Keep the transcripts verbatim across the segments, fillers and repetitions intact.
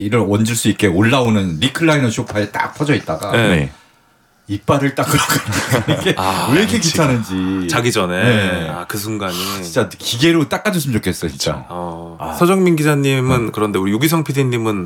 이를 얹을 수 있게 올라오는 리클라이너 소파에 딱 퍼져 있다가 네. 이빨을 닦으러 가는 게 아, 왜 이렇게 귀찮은지. 자기 전에 네. 아, 그 순간이 진짜 기계로 닦아줬으면 좋겠어요, 진짜. 어. 아. 서정민 기자님은 음. 그런데 우리 유기성 피디님은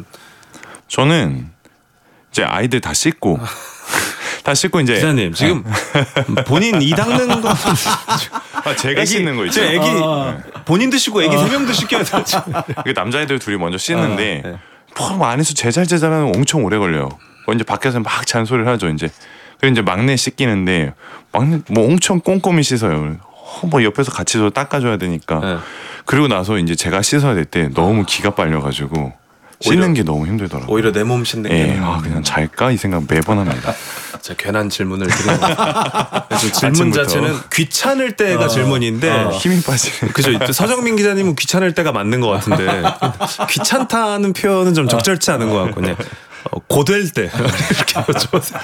저는 이제 아이들 다 씻고 다 씻고 이제 기자님 지금 본인 이 닦는 거 아, 제가 애기, 씻는 거 있죠. 제 애기 아. 본인도 씻고 애기 세 명도 씻겨야 되죠. 그 남자애들 둘이 먼저 씻는데 아, 네. 뭐 안에서 제잘제잘하면 엄청 오래 걸려요. 이제 밖에서 막 잔소리를 하죠. 이제 그리고 이제 막내 씻기는데 막내 뭐 엄청 꼼꼼히 씻어요. 어, 뭐 옆에서 같이 좀 닦아줘야 되니까. 네. 그리고 나서 이제 제가 씻어야 될 때 너무 기가 빨려가지고 씻는 오히려- 게 너무 힘들더라고요. 오히려 내 몸 씻는 예, 게 아, 그냥 잘까 이 생각 매번 합니다. 제가 괜한 질문을 드리는 거예요. 질문 아침부터. 자체는 귀찮을 때가 질문인데 어. 힘이 빠지는. 그죠. 서정민 기자님은 귀찮을 때가 맞는 것 같은데 귀찮다는 표현은 좀 적절치 않은 것 같고 그냥 어, 고될 때 이렇게 여쭤보세요.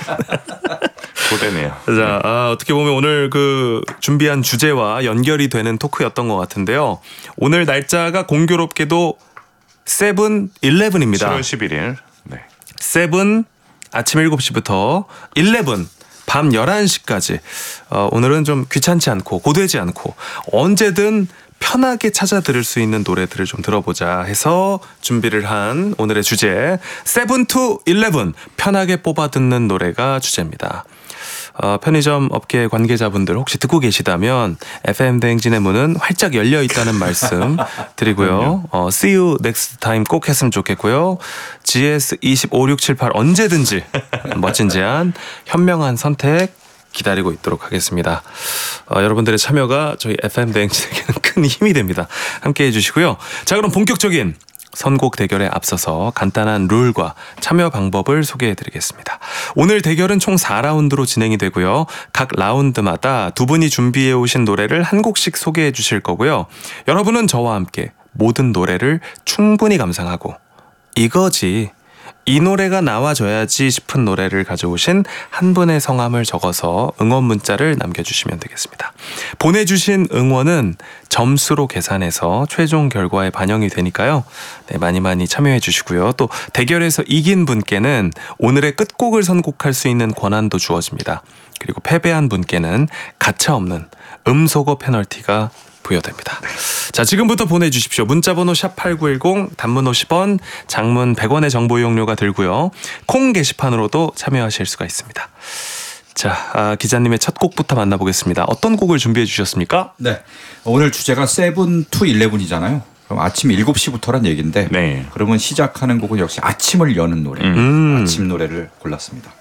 고되네요. 자, 아, 어떻게 보면 오늘 그 준비한 주제와 연결이 되는 토크였던 것 같은데요. 오늘 날짜가 공교롭게도 세븐 일레븐입니다. 칠월 십일일. 네. 세븐 아침 일곱 시부터 일레븐 밤 열한 시까지 어, 오늘은 좀 귀찮지 않고 고되지 않고 언제든 편하게 찾아 들을 수 있는 노래들을 좀 들어보자 해서 준비를 한 오늘의 주제 세븐 투 일레븐 편하게 뽑아 듣는 노래가 주제입니다. 어, 편의점 업계 관계자분들 혹시 듣고 계시다면 에프엠 대행진의 문은 활짝 열려 있다는 말씀 드리고요. 어, See you next time 꼭 했으면 좋겠고요. 지에스 이십오육칠팔 언제든지 멋진 제안, 현명한 선택 기다리고 있도록 하겠습니다. 어, 여러분들의 참여가 저희 에프엠 대행진에게는 큰 힘이 됩니다. 함께해 주시고요. 자, 그럼 본격적인 선곡 대결에 앞서서 간단한 룰과 참여 방법을 소개해 드리겠습니다. 오늘 대결은 총 사 라운드로 진행이 되고요. 각 라운드마다 두 분이 준비해 오신 노래를 한 곡씩 소개해 주실 거고요. 여러분은 저와 함께 모든 노래를 충분히 감상하고 이거지, 이 노래가 나와줘야지 싶은 노래를 가져오신 한 분의 성함을 적어서 응원 문자를 남겨주시면 되겠습니다. 보내주신 응원은 점수로 계산해서 최종 결과에 반영이 되니까요. 네, 많이 많이 참여해 주시고요. 또 대결에서 이긴 분께는 오늘의 끝곡을 선곡할 수 있는 권한도 주어집니다. 그리고 패배한 분께는 가차없는 음소거 페널티가 부여됩니다. 자, 지금부터 보내주십시오. 문자번호 샵팔구일공, 단문 오십 원, 장문 백 원의 정보 이용료가 들고요. 콩 게시판으로도 참여하실 수가 있습니다. 자, 아, 기자님의 첫 곡부터 만나보겠습니다. 어떤 곡을 준비해 주셨습니까? 네. 오늘 주제가 세븐 투 일레븐이잖아요. 그럼 아침 일곱 시부터란 얘기인데 네. 그러면 시작하는 곡은 역시 아침을 여는 노래. 음. 아침 노래를 골랐습니다.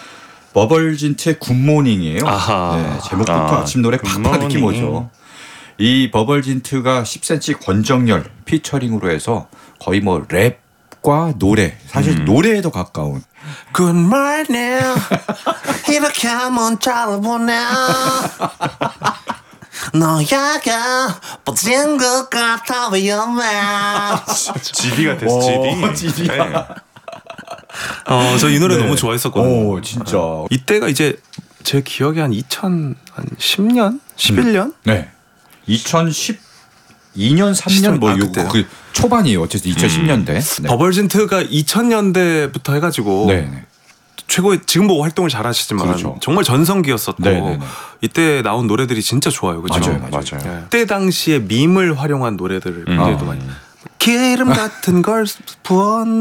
버벌진트의 굿모닝이에요. 아하. 네, 제목부터 아, 아, 침 노래 팍팍 느낌 굿모닝. 오죠. 이 버벌진트가 십 센티미터 권정열 피처링으로 해서 거의 뭐 랩과 노래, 사실 음. 노래에 더 가까운. Good morning. 이렇게 문자를 보내. 너야가 뻗진 것 같아 위험해. 지디가 됐어. 오, 지디. 지디. 네. 어, 저 이 노래 네. 너무 좋아했었거든요. 오, 진짜. 이때가 이제 제 기억에 한 이천십 년? 십일 년? 네. 이천십이 년, 삼 년 뭐 아, 요, 그때요? 그 초반이에요. 어쨌든 이천십 년대. 네. 버벌진트가 이천 년대부터 해가지고 네, 네. 최고의 지금 뭐 활동을 잘하시지만 그렇죠. 정말 전성기였었고 네, 네, 네. 이때 나온 노래들이 진짜 좋아요. 그죠? 맞아요, 맞아요. 네. 그때 당시에 밈을 활용한 노래들을 굉장히 아. 또 많이 기름 같은 걸 부었